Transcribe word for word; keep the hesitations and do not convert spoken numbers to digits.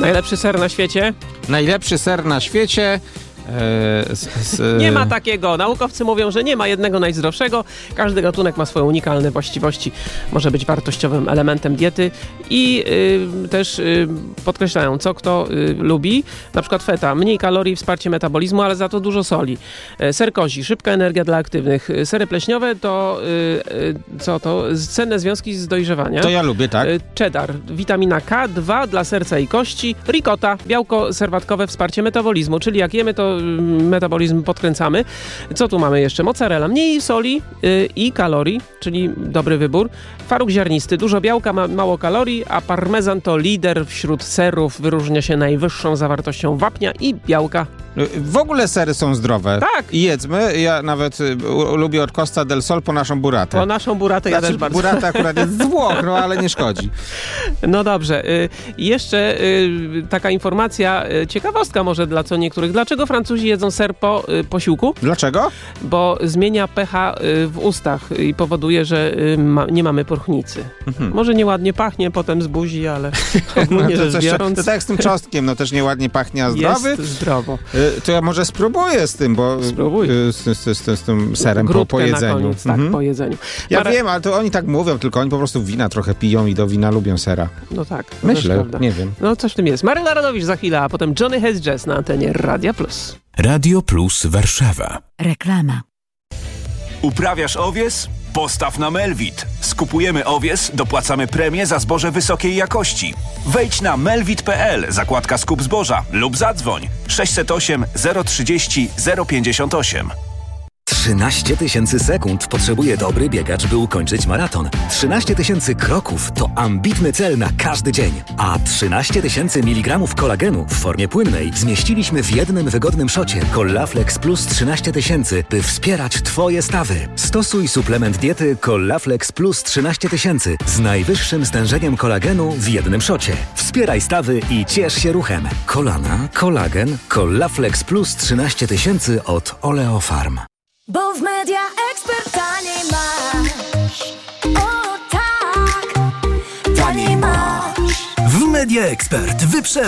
Najlepszy ser na świecie? Najlepszy ser na świecie... Z, z... Nie ma takiego. Naukowcy mówią, że nie ma jednego najzdrowszego. Każdy gatunek ma swoje unikalne właściwości. Może być wartościowym elementem diety i y, też y, podkreślają, co kto y, lubi. Na przykład feta. Mniej kalorii, wsparcie metabolizmu, ale za to dużo soli. Y, ser kozi. Szybka energia dla aktywnych. Y, sery pleśniowe to y, y, co to? Cenne związki z dojrzewania. To ja lubię, tak. Y, cheddar. Witamina K dwa dla serca i kości. Ricotta. Białko serwatkowe, wsparcie metabolizmu. Czyli jak jemy, to metabolizm podkręcamy. Co tu mamy jeszcze? Mozzarella. Mniej soli yy, i kalorii, czyli dobry wybór. Twaróg ziarnisty. Dużo białka, ma, mało kalorii, a parmezan to lider wśród serów. Wyróżnia się najwyższą zawartością wapnia i białka. W ogóle sery są zdrowe. Tak. I jedzmy. Ja nawet u, lubię od Costa del Sol po naszą buratę. Po naszą buratę ja znaczy, też bardzo. Burata akurat jest z Włoch, no ale nie szkodzi. No dobrze. Y, jeszcze y, taka informacja, y, ciekawostka może dla co niektórych. Dlaczego Francuzi jedzą ser po y, posiłku? Dlaczego? Bo zmienia pH y, w ustach i powoduje, że y, ma, nie mamy porchnicy. Mhm. Może nieładnie pachnie potem z buzi, ale ogólnie no to rzecz biorąc... To tak jak z tym czosnkiem, no też nieładnie pachnie, a zdrowy. Jest zdrowo. To ja może spróbuję z tym, bo Spróbuj. z, z, z, z, z tym serem po, po jedzeniu. Na koniec, tak, mhm. po jedzeniu. Ja Parę... wiem, ale to oni tak mówią, tylko oni po prostu wina trochę piją i do wina lubią sera. No tak. Myślę, nie wiem. No coś w tym jest. Maryla Radowicz za chwilę, a potem Johnny Has Jazz na antenie Radia Plus. Radio Plus Warszawa. Reklama. Uprawiasz owies? Postaw na Melvit. Skupujemy owies, dopłacamy premię za zboże wysokiej jakości. Wejdź na melvit kropka p l, zakładka skup zboża lub zadzwoń sześćset osiem zero trzydzieści zero pięćdziesiąt osiem. trzynaście tysięcy sekund potrzebuje dobry biegacz, by ukończyć maraton. trzynaście tysięcy kroków to ambitny cel na każdy dzień. A trzynaście tysięcy miligramów kolagenu w formie płynnej zmieściliśmy w jednym wygodnym szocie Collaflex Plus trzynaście tysięcy, by wspierać Twoje stawy. Stosuj suplement diety Collaflex Plus trzynaście tysięcy z najwyższym stężeniem kolagenu w jednym szocie. Wspieraj stawy i ciesz się ruchem. Kolana, kolagen, Collaflex Plus trzynaście tysięcy od Oleofarm. Bo w Media Expert taniej masz. O tak, taniej masz. W Media Expert wyprzedaj.